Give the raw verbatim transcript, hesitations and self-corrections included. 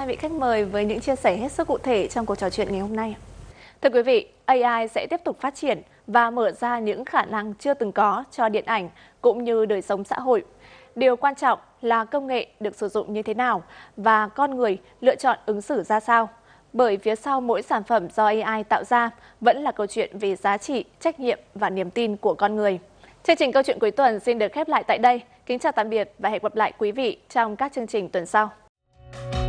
vị khách mời với những chia sẻ hết sức cụ thể trong cuộc trò chuyện ngày hôm nay. Thưa quý vị, a i sẽ tiếp tục phát triển và mở ra những khả năng chưa từng có cho điện ảnh cũng như đời sống xã hội. Điều quan trọng là công nghệ được sử dụng như thế nào và con người lựa chọn ứng xử ra sao. Bởi phía sau mỗi sản phẩm do a i tạo ra vẫn là câu chuyện về giá trị, trách nhiệm và niềm tin của con người. Chương trình Câu chuyện cuối tuần xin được khép lại tại đây. Kính chào tạm biệt và hẹn gặp lại quý vị trong các chương trình tuần sau.